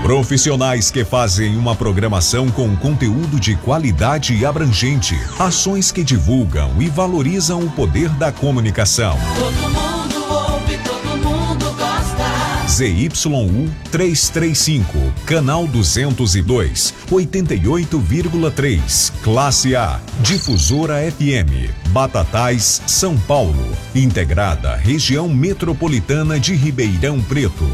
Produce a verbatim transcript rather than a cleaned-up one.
Profissionais que fazem uma programação com conteúdo de qualidade e abrangente. Ações que divulgam e valorizam o poder da comunicação. Todo mundo ouve, todo mundo gosta. Z Y U trezentos e trinta e cinco, canal duzentos e dois, oitenta e oito vírgula três, classe A, Difusora F M, Batatais, São Paulo, integrada região metropolitana de Ribeirão Preto.